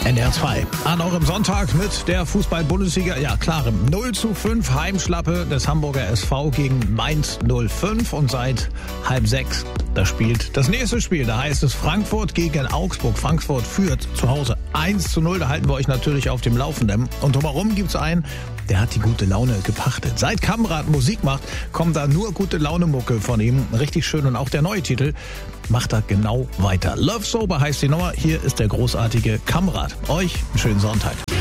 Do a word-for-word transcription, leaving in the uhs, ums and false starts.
N D R zwei. An eurem Sonntag mit der Fußball-Bundesliga. Ja, klar, null zu fünf Heimschlappe des Hamburger S V gegen Mainz null fünf. Und seit halb sechs, da spielt das nächste Spiel. Da heißt es Frankfurt gegen Augsburg. Frankfurt führt zu Hause eins zu null. Da halten wir euch natürlich auf dem Laufenden. Und drumherum gibt's einen, der hat die gute Laune gepachtet. Seit Kamrat Musik macht, kommt da nur gute Laune-Mucke von ihm. Richtig schön. Und auch der neue Titel macht er genau weiter. Love Sober heißt die Nummer. Hier ist der großartige Kamrat. Euch einen schönen Sonntag.